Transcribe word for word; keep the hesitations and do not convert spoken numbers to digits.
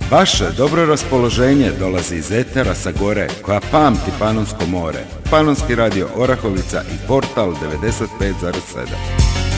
Vaše dobro raspoloženje dolazi iz etera sa gore koja pamti Panonsko more. Panonski radio Orahovica i Portal devedeset pet zarez sedam.